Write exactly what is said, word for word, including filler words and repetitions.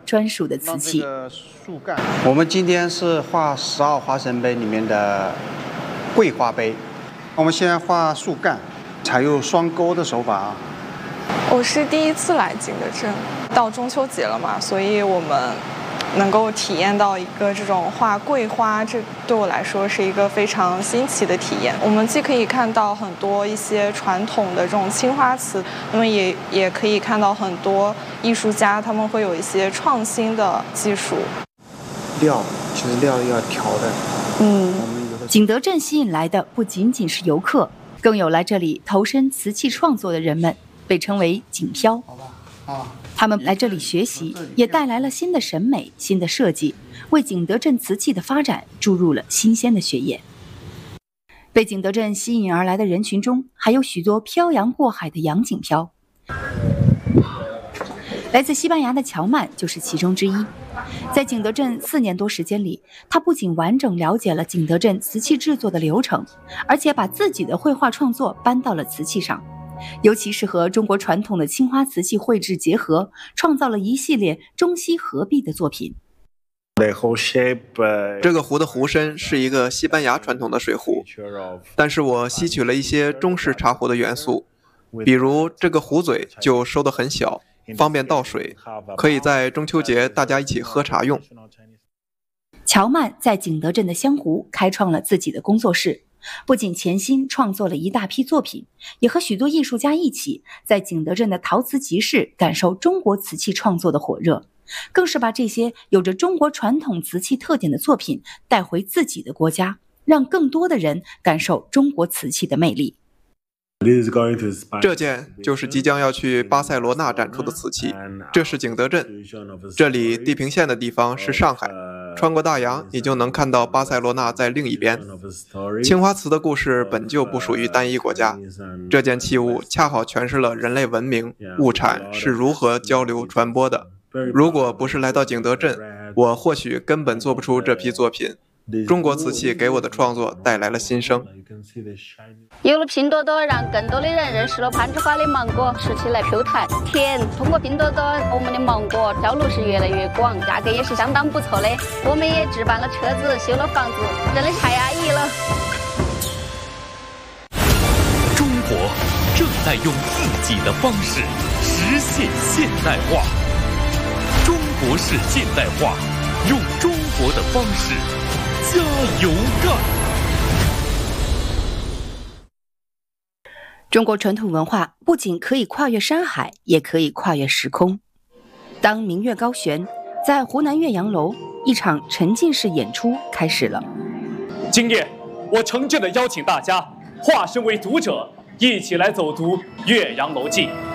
专属的瓷器。 树干，我们今天是画十二花神杯里面的桂花杯。我们先画树干，采用双钩的手法啊。 我是第一次来景德镇，到中秋节了嘛，所以我们能够体验到一个这种画桂花，这对我来说是一个非常新奇的体验。我们既可以看到很多一些传统的这种青花瓷，那么也也可以看到很多艺术家他们会有一些创新的技术。 料其实料要调的， 嗯，景德镇吸引来的不仅仅是游客，更有来这里投身瓷器创作的人们，被称为景漂。 好吧，啊。 他们来这里学习，也带来了新的审美、新的设计，为景德镇瓷器的发展注入了新鲜的血液。被景德镇吸引而来的人群中，还有许多漂洋过海的洋景漂。来自西班牙的乔曼就是其中之一。在景德镇四年多时间里，他不仅完整了解了景德镇瓷器制作的流程，而且把自己的绘画创作搬到了瓷器上。尤其是和中国传统的青花瓷器绘制结合，创造了一系列中西合璧的作品。 这个壶的壶身是一个西班牙传统的水壶，但是我吸取了一些中式茶壶的元素，比如这个壶嘴就收得很小，方便倒水，可以在中秋节大家一起喝茶用。 乔曼在景德镇的湘湖开创了自己的工作室，不仅潜心创作了一大批作品，也和许多艺术家一起在景德镇的陶瓷集市感受中国瓷器创作的火热，更是把这些有着中国传统瓷器特点的作品带回自己的国家，让更多的人感受中国瓷器的魅力。 这件就是即将要去巴塞罗那展出的瓷器，这是景德镇，这里地平线的地方是上海，穿过大洋你就能看到巴塞罗那在另一边。青花瓷的故事本就不属于单一国家，这件器物恰好诠释了人类文明物产是如何交流传播的。如果不是来到景德镇，我或许根本做不出这批作品。中国瓷器给我的创作带来了新生。 有了拼多多，让更多的人认识了攀枝花的芒果，吃起来 Q 弹甜。通过拼多多，我们的芒果销路是越来越广，价格也是相当不错的。我们也置办了车子，修了房子，真的太安逸了。 中国正在用自己的方式实现现代化，中国式现代化，用中国的方式加油干！ 中国传统文化不仅可以跨越山海，也可以跨越时空。当明月高悬，在湖南岳阳楼，一场沉浸式演出开始了。 今夜，我诚挚地邀请大家化身为读者，一起来走读《岳阳楼记》。